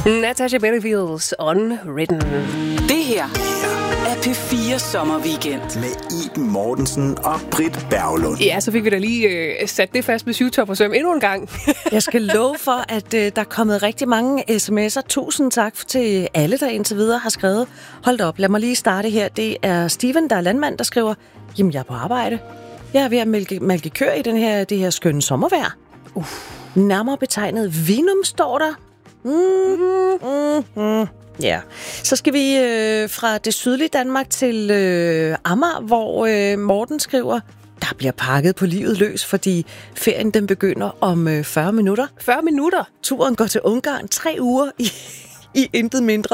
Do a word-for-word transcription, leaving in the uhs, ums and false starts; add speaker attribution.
Speaker 1: Natasha Bedingfields Unwritten.
Speaker 2: Det her er P fire Sommerweekend.
Speaker 3: Med Iben Mortensen og Britt Berglund.
Speaker 1: Ja, så fik vi da lige øh, sat det fast med syvtop og søm endnu en gang.
Speaker 4: Jeg skal love for, at øh, der er kommet rigtig mange sms'er. Tusind tak til alle, der indtil videre har skrevet. Hold da op, lad mig lige starte her. Det er Steven, der er landmand, der skriver, jamen jeg er på arbejde. Jeg er ved at mælke, mælke køer i den her, det her skønne sommervejr. Uh. Nærmere betegnet Vinum står der. Mm, mm, mm. Ja, så skal vi øh, fra det sydlige Danmark til øh, Amager, hvor øh, Morten skriver, der bliver pakket på livet løs, fordi ferien den begynder om øh, fyrre minutter.
Speaker 1: fyrre minutter?
Speaker 4: Turen går til Ungarn tre uger i, i intet mindre.